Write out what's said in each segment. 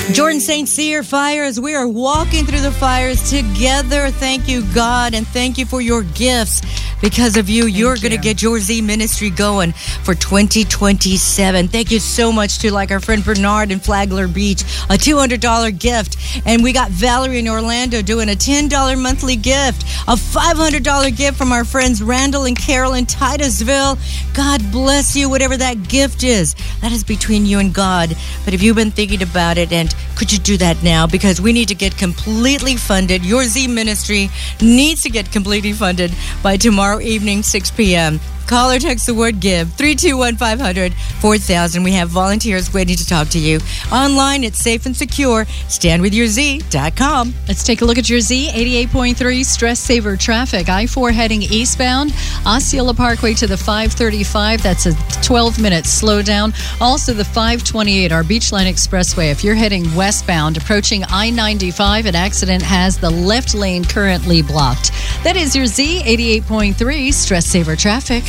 Jordan St. Cyr Fires, we are walking through the fires together. Thank you, God, and thank you for your gifts. Because of you, you're going to get your Z Ministry going for 2027. Thank you so much to our friend Bernard in Flagler Beach, a $200 gift. And we got Valerie in Orlando doing a $10 monthly gift, a $500 gift from our friends Randall and Carol in Titusville. God bless you, whatever that gift is. That is between you and God. But if you've been thinking about it, and could you do that now? Because we need to get completely funded. Your Z Ministry needs to get completely funded by tomorrow evening, 6 p.m. Call or text the word GIVE, 321-500-4000. We have volunteers waiting to talk to you. Online, it's safe and secure. StandWithYourZ.com. Let's take a look at your Z. 88.3 stress saver traffic. I-4 heading eastbound. Osceola Parkway to the 535. That's a 12-minute slowdown. Also, the 528, our Beachline Expressway. If you're heading westbound, approaching I-95, an accident has the left lane currently blocked. That is your Z. 88.3 stress saver traffic.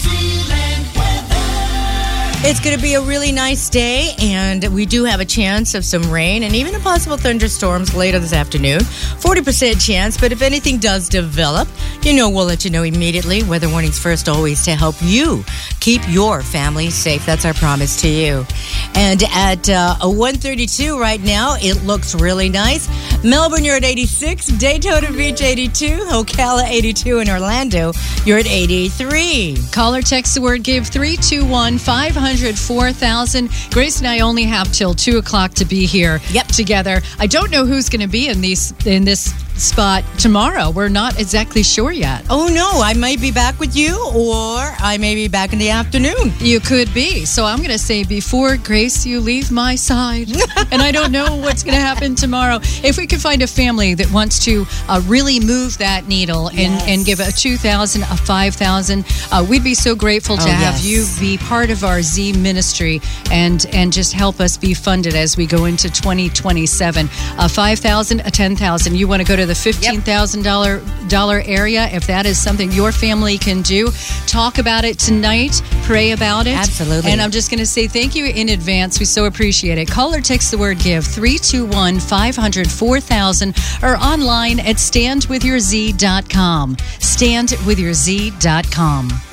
It's going to be a really nice day, and we do have a chance of some rain and even a possible thunderstorms later this afternoon. 40% chance, but if anything does develop, we'll let you know immediately. Weather warnings first, always to help you keep your family safe. That's our promise to you. And at 1:32 right now, it looks really nice. Melbourne, you're at 86. Daytona Beach, 82. Ocala, 82. In Orlando, you're at 83. Call or text the word GIVE, 321-500-4000. Grace and I only have till 2 o'clock to be here together. I don't know who's going to be in this spot tomorrow. We're not exactly sure yet. Oh, no. I might be back with you, or I may be back in the afternoon. You could be. So I'm going to say, before, Grace, you leave my side. And I don't know what's going to happen tomorrow. If we could find a family that wants to really move that needle and give a $2,000, a $5,000, we'd be so grateful to have you be part of our Z Ministry and just help us be funded as we go into 2027. A $5,000, a $10,000. You want to go to the $15,000 area, if that is something your family can do, talk about it tonight, pray about it. Absolutely. And I'm just going to say thank you in advance. We so appreciate it. Call or text the word GIVE, 321-500-4000, or online at standwithyourz.com. Standwithyourz.com.